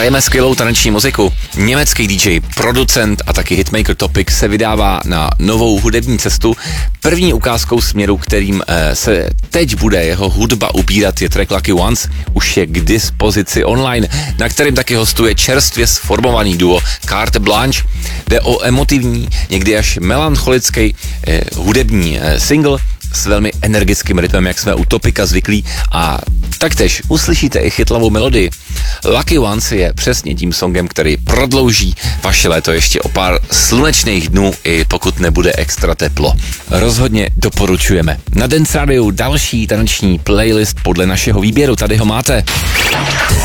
hrajeme skvělou taneční muziku. Německý DJ, producent a taky hitmaker Topic se vydává na novou hudební cestu. První ukázkou směru, kterým se teď bude jeho hudba ubírat, je track Lucky Ones. Už je k dispozici online, na kterým taky hostuje čerstvě sformovaný duo Carte Blanche. Jde o emotivní, někdy až melancholický hudební single s velmi energickým rytmem, jak jsme u Topika zvyklí, a taktéž uslyšíte i chytlavou melodii. Lucky Ones je přesně tím songem, který prodlouží vaše léto ještě o pár slunečných dnů, i pokud nebude extra teplo. Rozhodně doporučujeme. Na Dance Radio další taneční playlist podle našeho výběru, tady ho máte.